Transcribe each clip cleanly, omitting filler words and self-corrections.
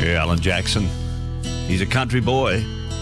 Yeah, Alan Jackson. He's a country boy.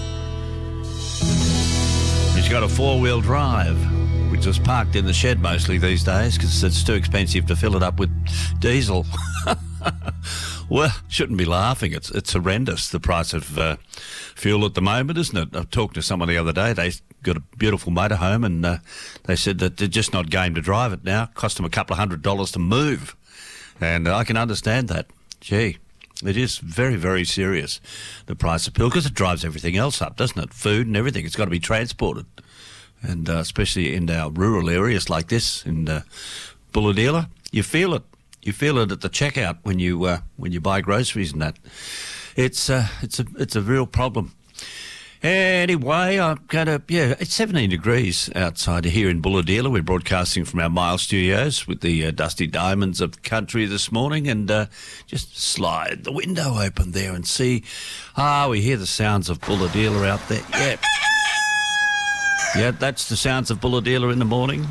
He's got a four-wheel drive, which is parked in the shed mostly these days because it's too expensive to fill it up with diesel. Well, shouldn't be laughing. It's horrendous, the price of fuel at the moment, isn't it? I talked to someone the other day. They got a beautiful motorhome and they said that they're just not game to drive it now. It cost them a couple of $100 to move. And I can understand that. Gee, it is very, very serious, the price of fuel, because it drives everything else up, doesn't it? Food and everything. It's got to be transported. And especially in our rural areas like this, in Bulahdelah, you feel it. You feel it at the checkout when you buy groceries and that. It's a real problem. Anyway, it's 17 degrees outside here in Bulahdelah. We're broadcasting from our Mile Studios with the Dusty Diamonds of country this morning, and just slide the window open there and see. We hear the sounds of Bulahdelah out there. Yeah, that's the sounds of Bulahdelah in the morning.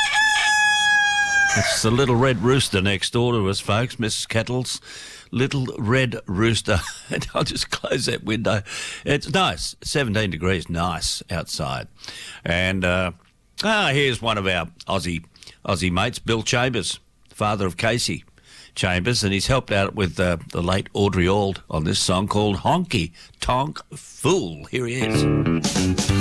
It's the little red rooster next door to us, folks, Mrs. Kettle's little red rooster. And I'll just close that window. It's nice, 17 degrees, nice outside. And here's one of our Aussie mates, Bill Chambers, father of Casey Chambers, and he's helped out with the late Audrey Auld on this song called Honky Tonk Fool. Here he is.